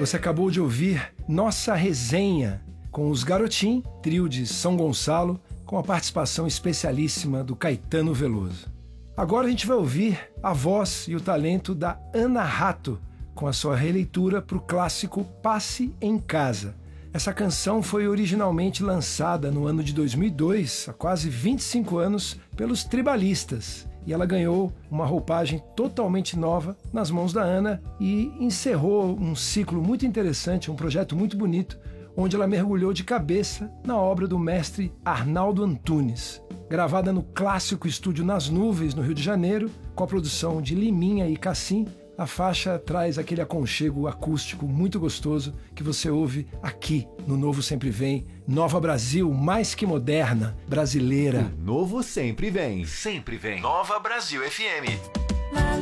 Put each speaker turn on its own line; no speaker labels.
Você acabou de ouvir Nossa Resenha com os Garotim, trio de São Gonçalo, com a participação especialíssima do Caetano Veloso. Agora a gente vai ouvir a voz e o talento da Ana Rato, com a sua releitura para o clássico Passe em Casa. Essa canção foi originalmente lançada no ano de 2002, há quase 25 anos, pelos Tribalistas, e ela ganhou uma roupagem totalmente nova nas mãos da Ana e encerrou um ciclo muito interessante, um projeto muito bonito, onde ela mergulhou de cabeça na obra do mestre Arnaldo Antunes. Gravada no clássico estúdio Nas Nuvens, no Rio de Janeiro, com a produção de Liminha e Cassim, a faixa traz aquele aconchego acústico muito gostoso que você ouve aqui no Novo Sempre Vem. Nova Brasil, mais que moderna, brasileira.
O Novo Sempre Vem.
Sempre vem. Nova Brasil FM.